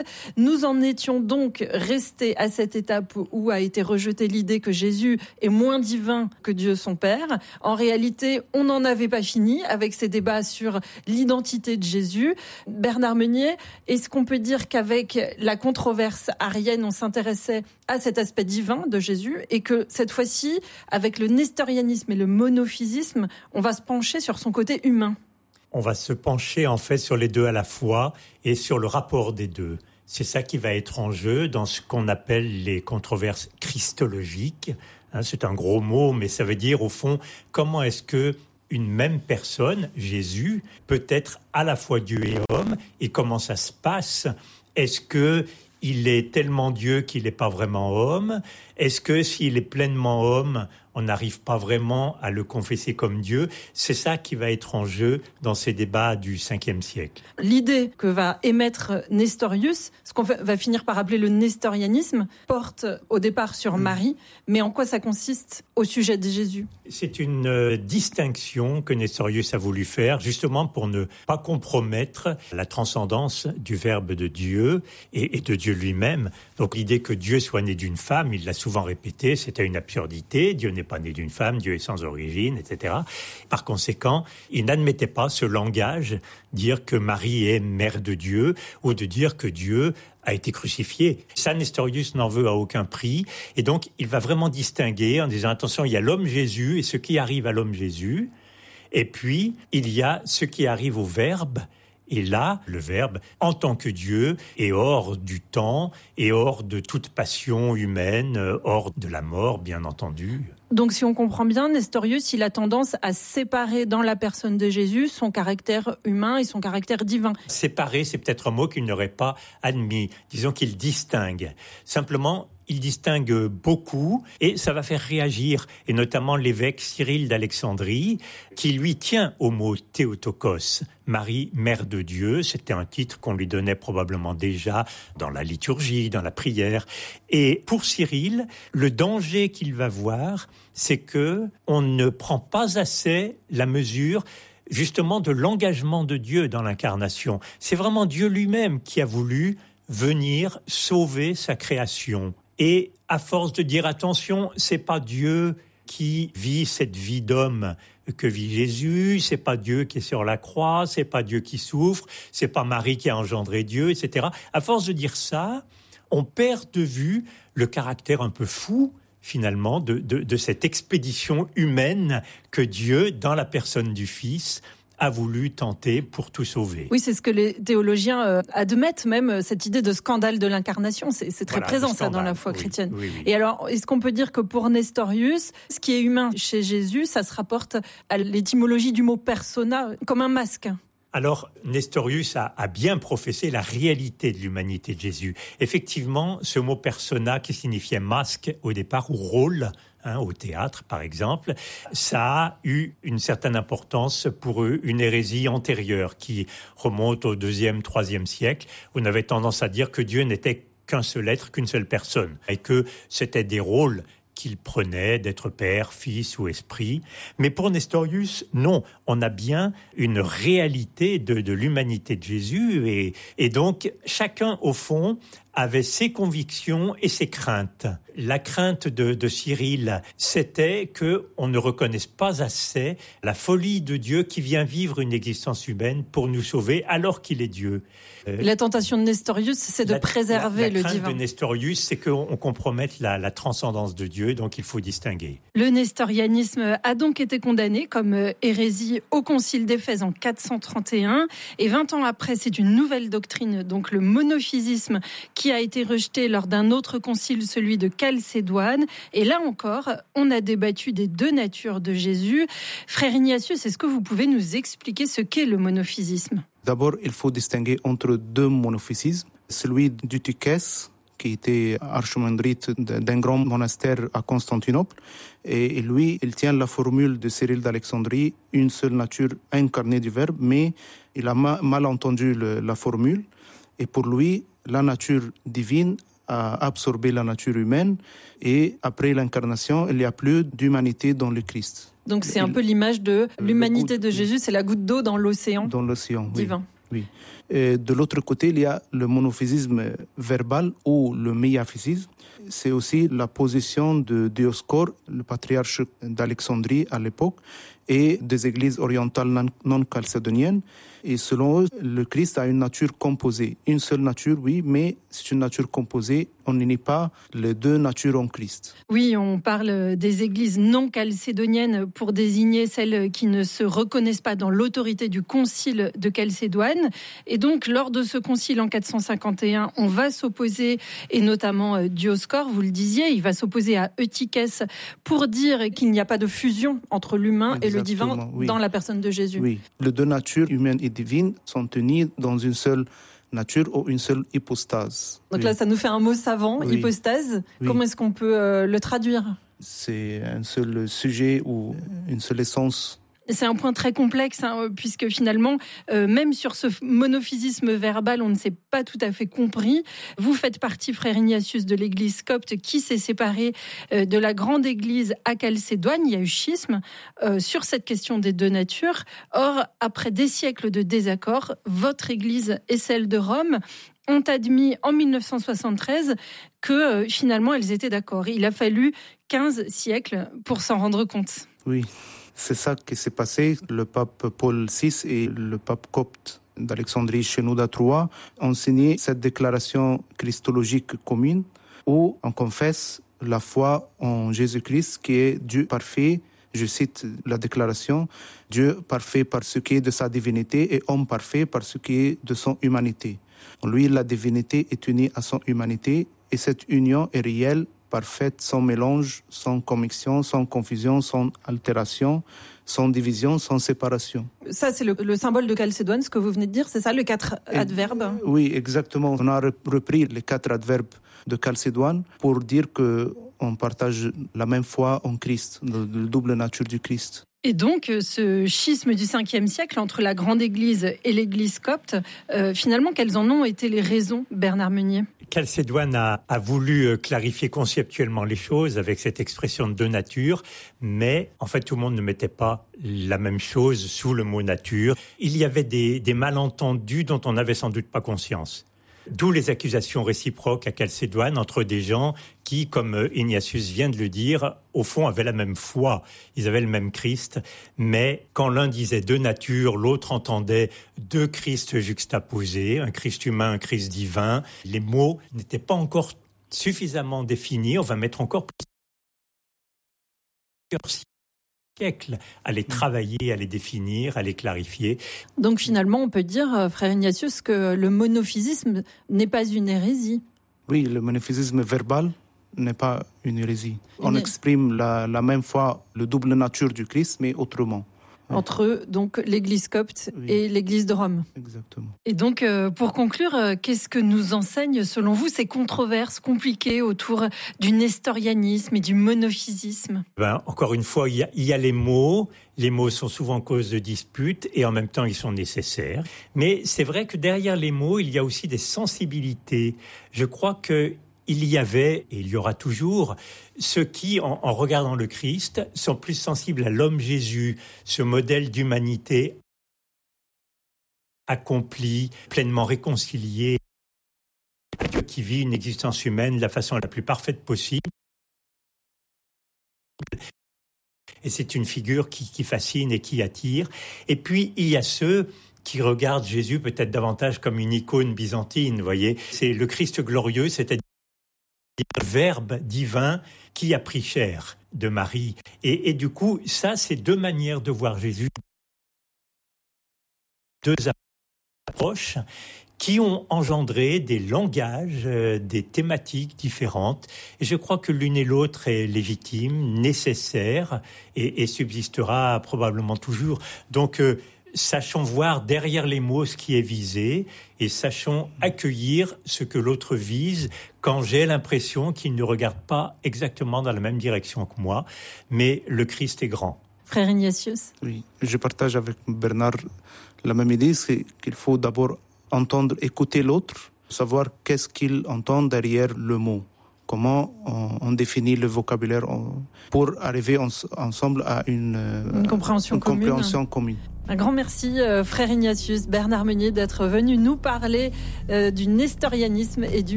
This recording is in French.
Nous en étions donc restés à cette étape où a été rejetée l'idée que Jésus est moins divin que Dieu son Père. En réalité, on n'en avait pas fini avec ces débats sur l'identité de Jésus. Bernard Meunier, est-ce qu'on peut dire qu'avec la controverse arienne, on s'intéressait à cet aspect divin de Jésus et que cette fois-ci, avec le nestorianisme et le monophysisme, on va se pencher sur son côté humain? On va se pencher en fait sur les deux à la fois et sur le rapport des deux. C'est ça qui va être en jeu dans ce qu'on appelle les controverses christologiques. C'est un gros mot, mais ça veut dire au fond comment est-ce que une même personne, Jésus, peut être à la fois Dieu et homme, et comment ça se passe? Est-ce que il est tellement Dieu qu'il n'est pas vraiment homme? Est-ce que s'il est pleinement homme, on n'arrive pas vraiment à le confesser comme Dieu? C'est ça qui va être en jeu dans ces débats du 5e siècle. L'idée que va émettre Nestorius, ce qu'on va finir par appeler le nestorianisme, porte au départ sur Marie, mais en quoi ça consiste au sujet de Jésus? C'est une distinction que Nestorius a voulu faire, justement pour ne pas compromettre la transcendance du Verbe de Dieu et de Dieu lui-même. Donc l'idée que Dieu soit né d'une femme, il l'a souvent répété, c'était une absurdité. Dieu n'est pas né d'une femme, Dieu est sans origine, etc. Par conséquent, il n'admettait pas ce langage, dire que Marie est mère de Dieu, ou de dire que Dieu a été crucifié. Ça, Nestorius n'en veut à aucun prix. Et donc, il va vraiment distinguer en disant, attention, il y a l'homme Jésus et ce qui arrive à l'homme Jésus. Et puis, il y a ce qui arrive au Verbe. Et là, le Verbe, en tant que Dieu, est hors du temps et hors de toute passion humaine, hors de la mort, bien entendu. Donc, si on comprend bien, Nestorius, il a tendance à séparer dans la personne de Jésus son caractère humain et son caractère divin. Séparer, c'est peut-être un mot qu'il n'aurait pas admis. Disons qu'il distingue. Simplement, il distingue beaucoup et ça va faire réagir, et notamment l'évêque Cyril d'Alexandrie, qui lui tient au mot Théotokos, Marie, mère de Dieu. C'était un titre qu'on lui donnait probablement déjà dans la liturgie, dans la prière. Et pour Cyril, le danger qu'il va voir, c'est que on ne prend pas assez la mesure justement de l'engagement de Dieu dans l'incarnation. C'est vraiment Dieu lui-même qui a voulu venir sauver sa création. Et à force de dire attention, c'est pas Dieu qui vit cette vie d'homme que vit Jésus, c'est pas Dieu qui est sur la croix, c'est pas Dieu qui souffre, c'est pas Marie qui a engendré Dieu, etc. À force de dire ça, on perd de vue le caractère un peu fou, finalement, de cette expédition humaine que Dieu, dans la personne du Fils, a voulu tenter pour tout sauver. Oui, c'est ce que les théologiens admettent, même cette idée de scandale de l'incarnation. C'est très présent, ça, dans la foi chrétienne. Oui. Et alors, est-ce qu'on peut dire que pour Nestorius, ce qui est humain chez Jésus, ça se rapporte à l'étymologie du mot persona, comme un masque? Alors, Nestorius a bien professé la réalité de l'humanité de Jésus. Effectivement, ce mot persona, qui signifiait masque au départ, ou rôle, au théâtre par exemple, ça a eu une certaine importance pour eux, une hérésie antérieure qui remonte au 2e, 3e siècle. On avait tendance à dire que Dieu n'était qu'un seul être, qu'une seule personne, et que c'était des rôles qu'il prenait d'être père, fils ou esprit. Mais pour Nestorius, non, on a bien une réalité de l'humanité de Jésus et donc chacun au fond avait ses convictions et ses craintes. La crainte de Cyril, c'était qu'on ne reconnaisse pas assez la folie de Dieu qui vient vivre une existence humaine pour nous sauver alors qu'il est Dieu. La tentation de Nestorius, c'est de préserver le divin. La crainte de Nestorius, c'est qu'on compromette la transcendance de Dieu, donc il faut distinguer. Le nestorianisme a donc été condamné comme hérésie au Concile d'Éphèse en 431. Et 20 ans après, c'est une nouvelle doctrine, donc le monophysisme, qui a été rejeté lors d'un autre concile, celui de Chalcédoine. Et là encore, on a débattu des deux natures de Jésus. Frère Ignatius, est-ce que vous pouvez nous expliquer ce qu'est le monophysisme ? D'abord, il faut distinguer entre deux monophysismes. Celui d'Eutychès, qui était archimandrite d'un grand monastère à Constantinople. Et lui, il tient la formule de Cyril d'Alexandrie, une seule nature incarnée du Verbe, mais il a mal entendu la formule. Et pour lui, la nature divine a absorbé la nature humaine. Et après l'incarnation, il n'y a plus d'humanité dans le Christ. Donc c'est un peu l'image de l'humanité de Jésus, c'est la goutte d'eau dans l'océan divin. Oui. Et de l'autre côté, il y a le monophysisme verbal ou le miaphysisme. C'est aussi la position de Dioscore, le patriarche d'Alexandrie à l'époque, et des églises orientales non chalcédoniennes. Et selon eux, le Christ a une nature composée. Une seule nature, oui, mais c'est une nature composée. On n'unit pas les deux natures en Christ. Oui, on parle des églises non chalcédoniennes pour désigner celles qui ne se reconnaissent pas dans l'autorité du concile de Chalcédoine. Et donc, lors de ce concile en 451, on va s'opposer, et notamment Dioscore, vous le disiez, il va s'opposer à Eutychès pour dire qu'il n'y a pas de fusion entre l'humain et le divin dans la personne de Jésus. Oui, les deux natures humaines et divines sont unies dans une seule nature ou une seule hypostase. Donc là, ça nous fait un mot savant, hypostase. Comment est-ce qu'on peut le traduire ? C'est un seul sujet ou une seule essence. C'est un point très complexe, puisque finalement, même sur ce monophysisme verbal, on ne s'est pas tout à fait compris. Vous faites partie, frère Ignatius, de l'église copte qui s'est séparée de la grande église à Chalcédoine. Il y a eu schisme sur cette question des deux natures. Or, après des siècles de désaccords, votre église et celle de Rome ont admis en 1973 que finalement elles étaient d'accord. Il a fallu 15 siècles pour s'en rendre compte. Oui. C'est ça qui s'est passé. Le pape Paul VI et le pape copte d'Alexandrie, Shenouda III, ont signé cette déclaration christologique commune où on confesse la foi en Jésus-Christ qui est Dieu parfait. Je cite la déclaration, Dieu parfait par ce qui est de sa divinité et homme parfait par ce qui est de son humanité. En lui, la divinité est unie à son humanité et cette union est réelle, parfaite, sans mélange, sans commixion, sans confusion, sans altération, sans division, sans séparation. Ça, c'est le symbole de Chalcédoine, ce que vous venez de dire, c'est ça, le 4 adverbes ? Oui, exactement. On a repris les 4 adverbes de Chalcédoine pour dire qu'on partage la même foi en Christ, la double nature du Christ. Et donc, ce schisme du 5e siècle entre la grande église et l'église copte, finalement, quelles en ont été les raisons, Bernard Meunier ? Chalcédoine a voulu clarifier conceptuellement les choses avec cette expression de deux natures, mais en fait tout le monde ne mettait pas la même chose sous le mot nature. Il y avait des malentendus dont on n'avait sans doute pas conscience. D'où les accusations réciproques à Chalcédoine entre des gens qui, comme Ignatius vient de le dire, au fond avaient la même foi, ils avaient le même Christ, mais quand l'un disait deux natures, l'autre entendait deux Christ juxtaposés, un Christ humain, un Christ divin. Les mots n'étaient pas encore suffisamment définis, on va mettre encore plusieurs siècles à les travailler, à les définir, à les clarifier. Donc finalement, on peut dire, frère Ignatius, que le monophysisme n'est pas une hérésie. Oui, le monophysisme verbal n'est pas une hérésie. On exprime la même foi, le double nature du Christ, mais autrement. Entre donc l'église copte et l'église de Rome. Exactement. Et donc, pour conclure, qu'est-ce que nous enseignent, selon vous, ces controverses compliquées autour du nestorianisme et du monophysisme ? Encore une fois, il y a les mots. Les mots sont souvent cause de disputes et en même temps, ils sont nécessaires. Mais c'est vrai que derrière les mots, il y a aussi des sensibilités. Je crois que il y avait, et il y aura toujours, ceux qui, en regardant le Christ, sont plus sensibles à l'homme Jésus, ce modèle d'humanité accompli, pleinement réconcilié, qui vit une existence humaine de la façon la plus parfaite possible. Et c'est une figure qui fascine et qui attire. Et puis, il y a ceux qui regardent Jésus peut-être davantage comme une icône byzantine, vous voyez. C'est le Christ glorieux, c'est-à-dire le Verbe divin qui a pris chair de Marie. Et du coup, ça, c'est deux manières de voir Jésus, deux approches qui ont engendré des langages, des thématiques différentes. Et je crois que l'une et l'autre est légitime, nécessaire et subsistera probablement toujours. Donc, sachons voir derrière les mots ce qui est visé et sachons accueillir ce que l'autre vise quand j'ai l'impression qu'il ne regarde pas exactement dans la même direction que moi, mais le Christ est grand. Frère Ignatius ? Oui, je partage avec Bernard la même idée, c'est qu'il faut d'abord entendre, écouter l'autre, savoir qu'est-ce qu'il entend derrière le mot. Comment on définit le vocabulaire pour arriver ensemble à une compréhension commune. Un grand merci, frère Ignatius, Bernard Meunier, d'être venu nous parler du nestorianisme et du